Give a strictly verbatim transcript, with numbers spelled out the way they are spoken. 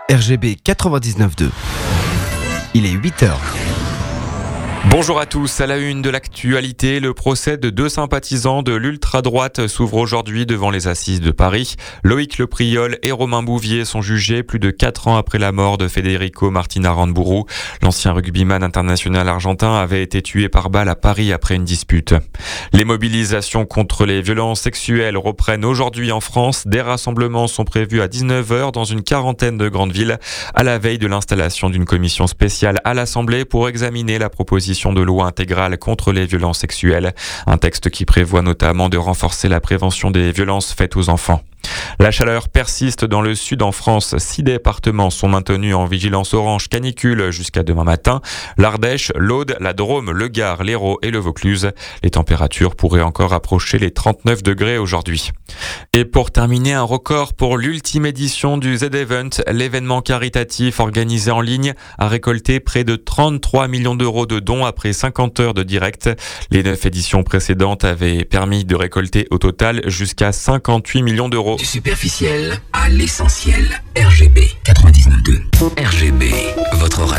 R G B quatre-vingt-dix-neuf point deux. Il est huit heures. Bonjour à tous, à la une de l'actualité, le procès de deux sympathisants de l'ultra-droite s'ouvre aujourd'hui devant les assises de Paris. Loïc Lepriol et Romain Bouvier sont jugés plus de quatre ans après la mort de Federico Martin Aranburu. L'ancien rugbyman international argentin avait été tué par balle à Paris après une dispute. Les mobilisations contre les violences sexuelles reprennent aujourd'hui en France. Des rassemblements sont prévus à dix-neuf heures dans une quarantaine de grandes villes, à la veille de l'installation d'une commission spéciale à l'Assemblée pour examiner la proposition de loi intégrale contre les violences sexuelles. Un texte qui prévoit notamment de renforcer la prévention des violences faites aux enfants. La chaleur persiste dans le sud en France. Six départements sont maintenus en vigilance orange canicule jusqu'à demain matin. L'Ardèche, l'Aude, la Drôme, le Gard, l'Hérault et le Vaucluse. Les températures pourraient encore approcher les trente-neuf degrés aujourd'hui. Et pour terminer, un record pour l'ultime édition du Z-Event. L'événement caritatif organisé en ligne a récolté près de trente-trois millions d'euros de dons après cinquante heures de direct. Les neuf éditions précédentes avaient permis de récolter au total jusqu'à cinquante-huit millions d'euros. Du superficiel à l'essentiel. R G B quatre-vingt-dix-neuf point deux. R G B, votre radio.